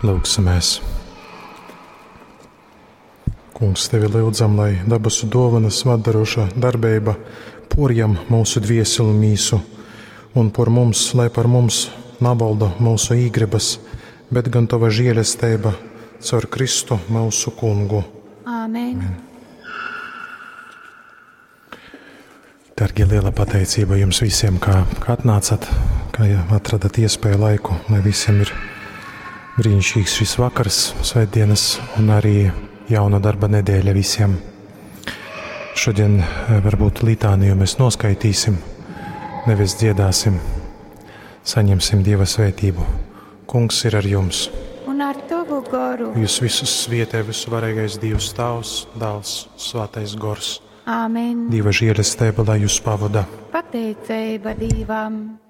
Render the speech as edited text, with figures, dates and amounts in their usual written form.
Lūgsimies. Kungs, tevi lūdzam, lai dabasu dovanas vaddaroša darbība porjam mūsu dvieselu mīsu, un lai par mums nabalda mūsu īgribas, bet gan tava žēlestība caur Kristu mūsu kungu. Āmen. Dargie, liela pateicība jums visiem, kā atnācat, kā atradat iespēju laiku, lai visiem ir brīnišķīgs šis vakars, svētdienas un arī jauna darba nedēļa visiem. Šodien varbūt litāniju mēs noskaitīsim, nevis dziedāsim, saņemsim Dieva svētību. Kungs ir ar jums. Un ar tavu garu. Jūs visus svietē visvarīgais Dievs Tavs, Dēls, Svētais Gors. Āmen. Dieva žēlestība, lai jūs pavada. Pateicība Dievam.